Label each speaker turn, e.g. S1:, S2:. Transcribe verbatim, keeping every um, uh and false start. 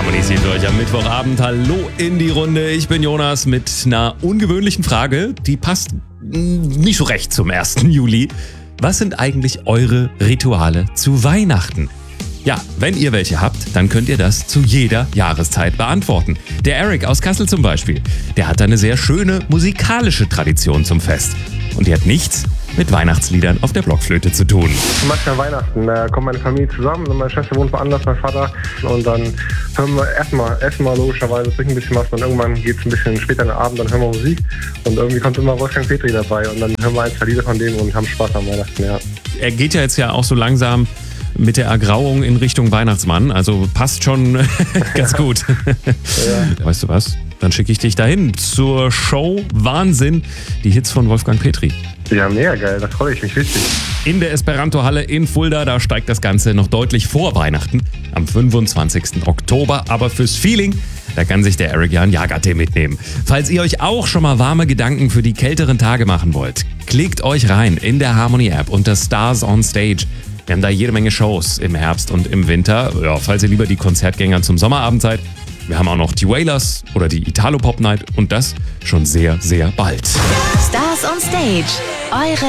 S1: Harmonisiert euch am Mittwochabend. Hallo in die Runde. Ich bin Jonas mit einer ungewöhnlichen Frage. Die passt nicht so recht zum ersten Juli. Was sind eigentlich eure Rituale zu Weihnachten? Ja, wenn ihr welche habt, dann könnt ihr das zu jeder Jahreszeit beantworten. Der Eric aus Kassel zum Beispiel, der hat eine sehr schöne musikalische Tradition zum Fest. Und die hat nichts mit Weihnachtsliedern auf der Blockflöte zu tun.
S2: Manchmal Weihnachten, da kommt meine Familie zusammen und meine Schwester wohnt woanders, mein Vater. Und dann hören wir erstmal, essen wir logischerweise, trinken ein bisschen was und irgendwann geht es ein bisschen später in den Abend, dann hören wir Musik. Und irgendwie kommt immer Wolfgang Petri dabei und dann hören wir ein, zwei Lieder von denen und haben Spaß am Weihnachten, ja.
S1: Er geht ja jetzt ja auch so langsam mit der Ergrauung in Richtung Weihnachtsmann, also passt schon ganz gut. Ja. Weißt du was? Dann schicke ich dich dahin zur Show Wahnsinn, die Hits von Wolfgang Petri.
S2: Ja, mega geil, da freue ich mich richtig.
S1: In der Esperanto-Halle in Fulda, da steigt das Ganze noch deutlich vor Weihnachten, am fünfundzwanzigsten Oktober. Aber fürs Feeling, da kann sich der Eric ja einen Jagertee mitnehmen. Falls ihr euch auch schon mal warme Gedanken für die kälteren Tage machen wollt, klickt euch rein in der Harmony-App unter Stars on Stage. Wir haben da jede Menge Shows im Herbst und im Winter. Ja, falls ihr lieber die Konzertgänger zum Sommerabend seid, wir haben auch noch die Wailers oder die Italo Pop Night und das schon sehr, sehr bald.
S3: Stars on Stage, eure